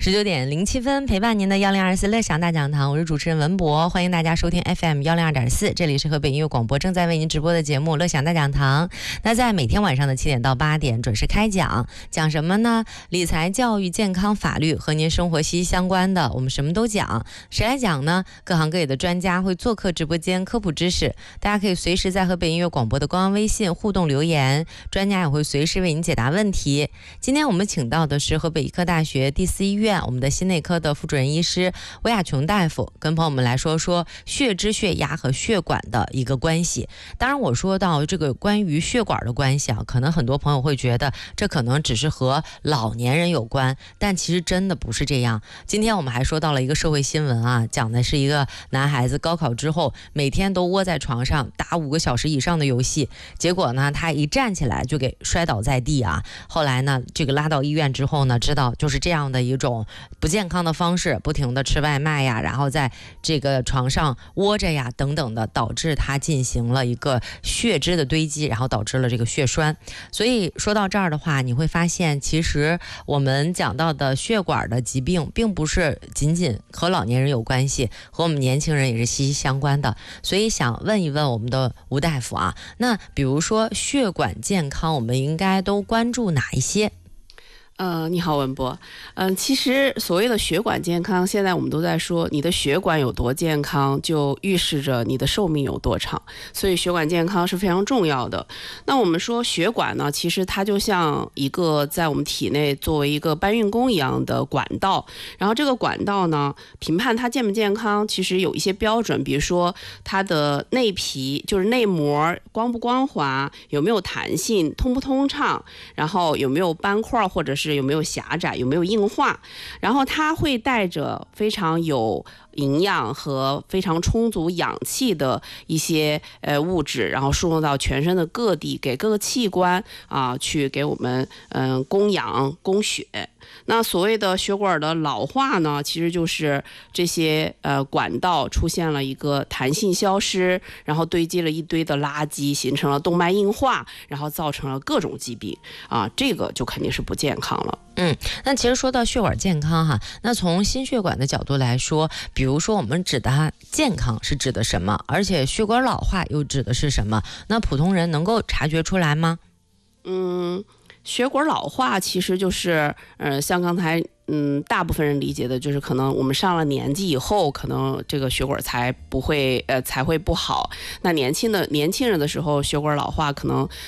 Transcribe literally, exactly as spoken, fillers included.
十九点零七分，陪伴您的幺零二四乐享大讲堂，我是主持人文博，欢迎大家收听 F M 幺零二点四，这里是河北音乐广播正在为您直播的节目乐享大讲堂。那在每天晚上的七点到八点准时开讲，讲什么呢？理财、教育、健康、法律，和您生活息息相关的，我们什么都讲。谁来讲呢？各行各业的专家会做客直播间科普知识，大家可以随时在河北音乐广播的官方微信互动留言，专家也会随时为您解答问题。今天我们请到的是河北医科大学第四医院我们的心内科的副主任医师魏亚琼大夫，跟朋友们来说说血脂、血压和血管的一个关系。当然我说到这个关于血管的关系啊，可能很多朋友会觉得这可能只是和老年人有关，但其实真的不是这样。今天我们还说到了一个社会新闻啊，讲的是一个男孩子高考之后每天都窝在床上打五个小时以上的游戏，结果呢他一站起来就给摔倒在地啊。后来呢这个拉到医院之后呢，知道就是这样的一种不健康的方式，不停的吃外卖呀，然后在这个床上窝着呀等等的，导致他进行了一个血脂的堆积，然后导致了这个血栓。所以说到这儿的话，你会发现其实我们讲到的血管的疾病并不是仅仅和老年人有关系，和我们年轻人也是息息相关的。所以想问一问我们的吴大夫啊，那比如说血管健康我们应该都关注哪一些？ 呃，你好，文博。嗯、呃，其实所谓的血管健康，现在我们都在说，你的血管有多健康，就预示着你的寿命有多长。所以血管健康是非常重要的。那我们说血管呢，其实它就像一个在我们体内作为一个搬运工一样的管道。然后这个管道呢，评判它健不健康，其实有一些标准，比如说它的内皮，就是内膜光不光滑，有没有弹性，通不通畅，然后有没有斑块或者是有没有狭窄，有没有硬化，然后它会带着非常有营养和非常充足氧气的一些呃物质，然后输入到全身的各地，给各个器官啊、呃、去给我们嗯、呃、供氧供血。那所谓的血管的老化呢，其实就是这些呃管道出现了一个弹性消失，然后堆积了一堆的垃圾，形成了动脉硬化，然后造成了各种疾病啊，这个就肯定是不健康了。 嗯，那其实说到血管健康哈，那从心血管的角度来说，比如说我们指的健康是指的什么？而且血管老化又指的是什么？那普通人能够察觉出来吗？ 嗯。血管老化其实就是，呃，像刚才，嗯，大部分人理解的就是，可能我们上了年纪以后，可能这个血管才不会，呃，才会不好。那年轻的年轻人的时候，血管老化可能